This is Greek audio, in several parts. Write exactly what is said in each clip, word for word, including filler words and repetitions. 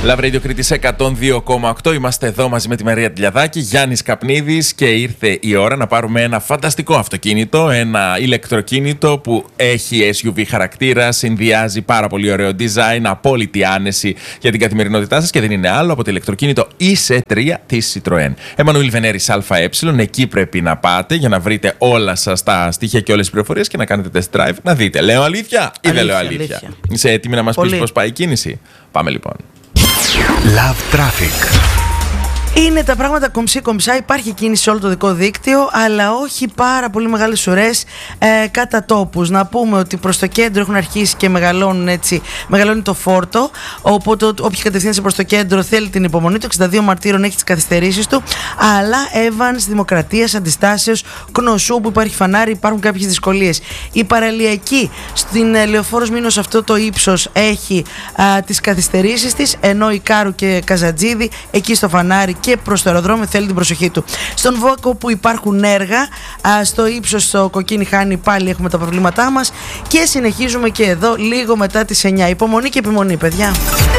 Love Radio Κρήτης εκατόν δύο κόμμα οκτώ. Είμαστε εδώ μαζί με τη Μαρία Τηλιαδάκη, Γιάννης Καπνίδης, και ήρθε η ώρα να πάρουμε ένα φανταστικό αυτοκίνητο, ένα ηλεκτροκίνητο που έχει ες γιου βι χαρακτήρα, συνδυάζει πάρα πολύ ωραίο design, απόλυτη άνεση για την καθημερινότητά σας, και δεν είναι άλλο από το ηλεκτροκίνητο ι σι τρία της Citroën. Εμμανουήλ Βενέρης ΑΕ, εκεί πρέπει να πάτε για να βρείτε όλα σας τα στοιχεία και όλες τις πληροφορίες και να κάνετε test drive, να δείτε. Λέω αλήθεια ή δεν λέω αλήθεια? αλήθεια. Είσαι έτοιμη να μας πεις πώς πάει η κίνηση? Πάμε λοιπόν. Love Traffic. Είναι τα πράγματα κομψή κομψά, υπάρχει κίνηση σε όλο το δικό δίκτυο, αλλά όχι πάρα πολύ μεγάλες ουρές ε, κατά τόπους. Να πούμε ότι προς το κέντρο έχουν αρχίσει και μεγαλώνουν, έτσι, μεγαλώνει το φόρτο, οπότε όποιοι κατευθύνονται προς το κέντρο θέλει την υπομονή του. εξήντα δύο Μαρτύρων έχει τις καθυστερήσεις του, αλλά Evans, Δημοκρατίας, Αντιστάσεως, Κνωσού που υπάρχει φανάρι, υπάρχουν κάποιες δυσκολίες. Η παραλιακή στην ε, Λεωφόρος Μήνος, αυτό το ύψος, έχει α, τις καθυστερήσεις της, ενώ η Κάρου και Καζατζίδη εκεί στο φανάρι και προς το αεροδρόμιο θέλει την προσοχή του. Στον Βόκο που υπάρχουν έργα, α, στο ύψος στο Κοκκίνη Χάνη πάλι έχουμε τα προβλήματά μας, και συνεχίζουμε και εδώ λίγο μετά τις εννιά. Υπομονή και επιμονή, παιδιά.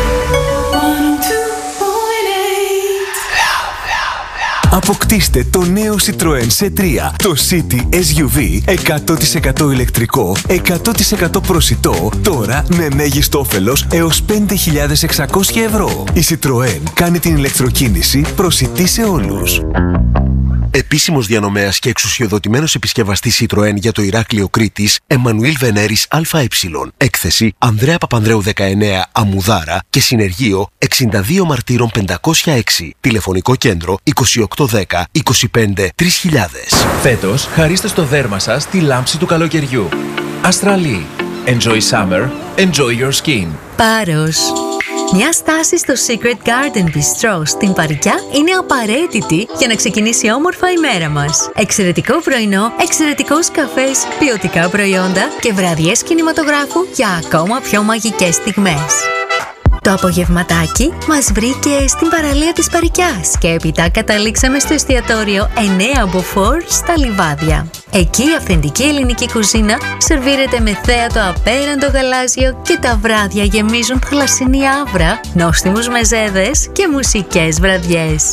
Αποκτήστε το νέο Citroën σι τρία, το City ες γιου βι, εκατό τοις εκατό ηλεκτρικό, εκατό τοις εκατό προσιτό, τώρα με μέγιστο όφελος έως πέντε χιλιάδες εξακόσια ευρώ. Η Citroën κάνει την ηλεκτροκίνηση προσιτή σε όλους. Επίσημος διανομέας και εξουσιοδοτημένος επισκευαστής Citroën για το Ηράκλειο Κρήτης, Εμμανουήλ Βενέρης ΑΕ. Έκθεση Ανδρέα Παπανδρέου δεκαεννέα, Αμμουδάρα, και συνεργείο εξήντα δύο Μαρτύρων πεντακόσια έξι. Τηλεφωνικό κέντρο είκοσι οκτώ δέκα είκοσι πέντε τρεις χιλιάδες. Φέτος χαρίστε στο δέρμα σας τη λάμψη του καλοκαιριού. Αστραλή. Enjoy summer. Enjoy your skin. Πάρος. Μια στάση στο Secret Garden Bistro στην Παρικιά είναι απαραίτητη για να ξεκινήσει όμορφα η μέρα μας. Εξαιρετικό πρωινό, εξαιρετικός καφές, ποιοτικά προϊόντα και βραδιές κινηματογράφου για ακόμα πιο μαγικές στιγμές. Το απογευματάκι μας βρήκε στην παραλία της Παρικιάς και έπειτα καταλήξαμε στο εστιατόριο εννέα Μποφόρ στα Λιβάδια. Εκεί η αυθεντική ελληνική κουζίνα σερβίρεται με θέατο απέραντο γαλάζιο και τα βράδια γεμίζουν θαλασσινή άβρα, νόστιμους μεζέδες και μουσικές βραδιές.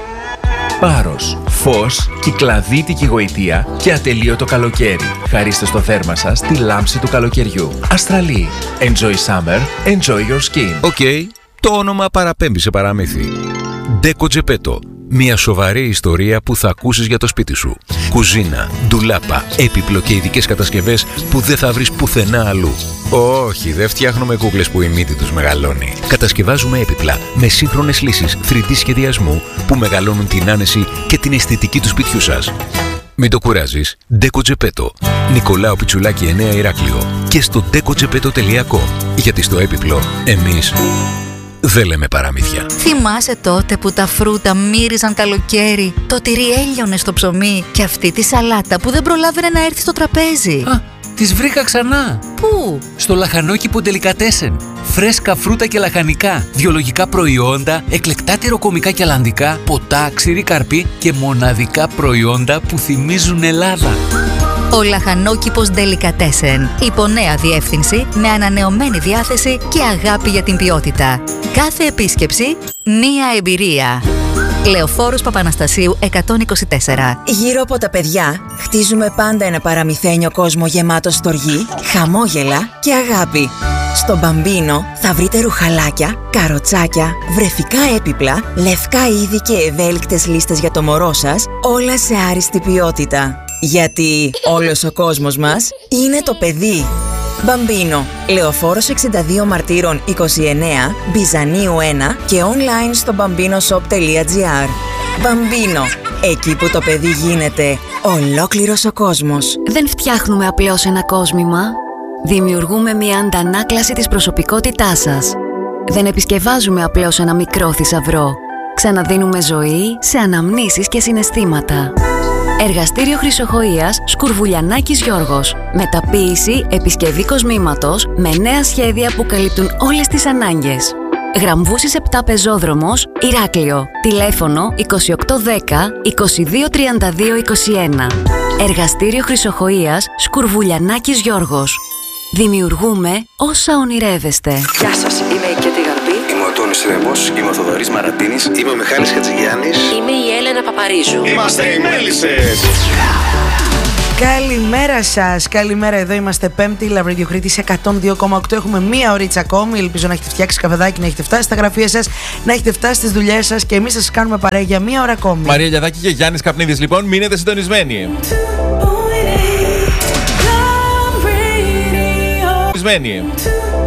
Πάρος, φως, κυκλαδίτικη γοητεία και ατελείωτο καλοκαίρι. Χαρίστε στο θέρμα σας τη λάμψη του καλοκαιριού. Αστραλή. Enjoy summer, enjoy your skin. Οκ, okay, το όνομα παραπέμπει σε παραμύθι. Deco Geppetto. Μια σοβαρή ιστορία που θα ακούσεις για το σπίτι σου. Κουζίνα, ντουλάπα, έπιπλο και ειδικές κατασκευές που δεν θα βρεις πουθενά αλλού. Όχι, δεν φτιάχνουμε κούκλες που η μύτη τους μεγαλώνει. Κατασκευάζουμε έπιπλα με σύγχρονες λύσεις θρι ντι σχεδιασμού που μεγαλώνουν την άνεση και την αισθητική του σπιτιού σας. Μην το κουράζεις. Deco Geppetto. Νικολάου Πιτσουλάκη εννέα Ηράκλειο. Και στο deco geppetto τελεία com. Γιατί στο έπιπλο εμείς δεν λέμε παραμύθια. Θυμάσαι τότε που τα φρούτα μύριζαν καλοκαίρι, το τυρί έλειωνε στο ψωμί και αυτή τη σαλάτα που δεν προλάβαινε να έρθει στο τραπέζι? Α, τις βρήκα ξανά. Πού? Στο λαχανόκηπο Ντελικατέσεν. Φρέσκα φρούτα και λαχανικά, βιολογικά προϊόντα, εκλεκτά τυροκομικά και αλλαντικά, ποτά, ξηρή καρπή και μοναδικά προϊόντα που θυμίζουν Ελλάδα. Ο λαχανόκηπος Ντελικατέσεν. Υπό νέα διεύθυνση, με ανανεωμένη διάθεση και αγάπη για την ποιότητα. Κάθε επίσκεψη, μία εμπειρία. Λεωφόρος Παπαναστασίου εκατόν είκοσι τέσσερα. Γύρω από τα παιδιά χτίζουμε πάντα ένα παραμυθένιο κόσμο γεμάτο στοργή, χαμόγελα και αγάπη. Στο Μπαμπίνο θα βρείτε ρουχαλάκια, καροτσάκια, βρεφικά έπιπλα, λευκά είδη και ευέλικτες λίστες για το μωρό σας, όλα σε άριστη ποιότητα. Γιατί όλος ο κόσμος μας είναι το παιδί. Μπαμπίνο, Λεωφόρος εξήντα δύο Μαρτύρων είκοσι εννέα, Μπιζανίου ένα και online στο μπαμπίνοσοπ τελεία τζι άρ. Μπαμπίνο, εκεί που το παιδί γίνεται ολόκληρος ο κόσμος. Δεν φτιάχνουμε απλώς ένα κόσμημα. Δημιουργούμε μια αντανάκλαση της προσωπικότητάς σας. Δεν επισκευάζουμε απλώς ένα μικρό θησαυρό. Ξαναδίνουμε ζωή σε αναμνήσεις και συναισθήματα. Εργαστήριο Χρυσοχοΐας Σκουρβουλιανάκης Γιώργος. Μεταποίηση επισκευή κοσμήματος με νέα σχέδια που καλύπτουν όλες τις ανάγκες. Γραμβούσης επτά Πεζόδρομος, Ηράκλειο. Τηλέφωνο είκοσι οκτώ δέκα είκοσι δύο τριάντα δύο είκοσι ένα. Εργαστήριο Χρυσοχοΐας Σκουρβουλιανάκης Γιώργος. Δημιουργούμε όσα ονειρεύεστε. Γεια σας, είμαι η Κέτη Γαρμπή. Είμαι ο Αντώνης Ρέμπος. Είμαι ο Θοδωρής Μαρατίνης. Είμαι ο Μιχάλης Χατζηγιάννης. Είμαι η Έλενα Παπαρίζου. Είμαστε οι Μέλισσες. Καλημέρα σας, καλημέρα. Εδώ είμαστε Πέμπτη, Love Radio Κρήτης εκατόν δύο κόμμα οκτώ. Έχουμε μία ωρίτσα ακόμη. Ελπίζω να έχετε φτιάξει καφεδάκι, να έχετε φτάσει στα γραφεία σας, να έχετε φτάσει στις δουλειές σας και εμείς θα σας κάνουμε παρέα για μία ώρα ακόμη. Μαρία Λιαδάκη και Γιάννης Καπνίδης, λοιπόν, μείνετε συντονισμένοι. Συντονισμένοι.